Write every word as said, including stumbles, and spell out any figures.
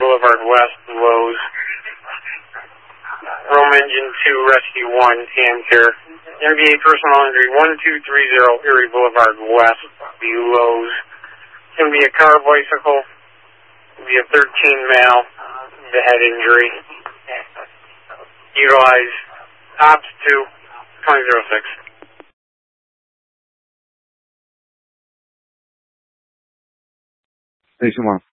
Boulevard West, Lowe's. Rome Engine two, Rescue one, hand care. M V A personal injury one two three zero, Erie Boulevard West, Lowe's. It's going to be a car bicycle. It'll be a thirteen male, the head injury. Utilize Ops two, twenty oh six. Station one.